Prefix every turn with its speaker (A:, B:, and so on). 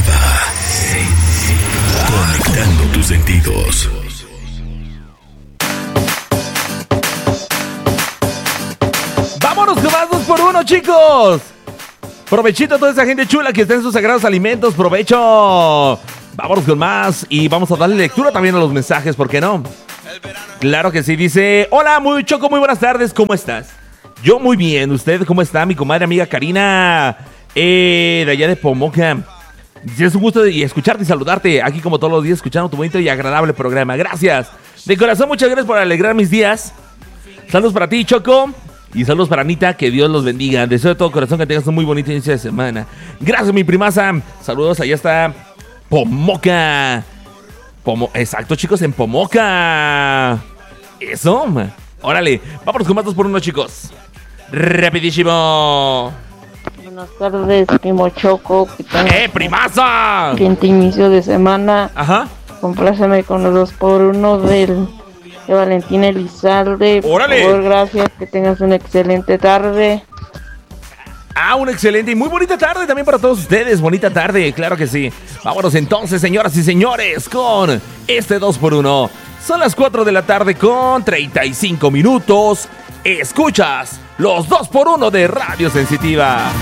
A: Sensitiva. Conectando tus sentidos.
B: ¡Vámonos con más 2x1, chicos! Provechito a toda esa gente chula que está en sus sagrados alimentos. ¡Provecho! Vámonos con más y vamos a darle lectura también a los mensajes, ¿por qué no? Claro que sí, dice: hola, muy Choco, muy buenas tardes, ¿cómo estás? Yo muy bien, ¿usted cómo está? Mi comadre amiga Karina, de allá de Pomoca. Es un gusto escucharte y saludarte aquí como todos los días, escuchando tu bonito y agradable programa. Gracias, de corazón, muchas gracias por alegrar mis días. Saludos para ti, Choco. Y saludos para Anita, que Dios los bendiga. Deseo de todo corazón que tengas un muy bonito inicio de semana. Gracias, mi primaza. Saludos, allá está Pomoca. Exacto, chicos, en Pomoca. Eso. Órale, vámonos con más 2x1, chicos. Rapidísimo.
C: Buenas tardes, primo Choco.
B: ¡Primaza!
C: Siguiente inicio de semana.
B: Ajá.
C: Compláceme con los 2x1 de Valentín Elizalde.
B: ¡Órale!
C: Por favor, gracias, que tengas una excelente tarde.
B: Una excelente y muy bonita tarde también para todos ustedes. Bonita tarde, claro que sí. Vámonos entonces, señoras y señores, con este 2x1. Son las 4 de la tarde con 35 minutos. Escuchas los 2x1 de Radio Sensitiva.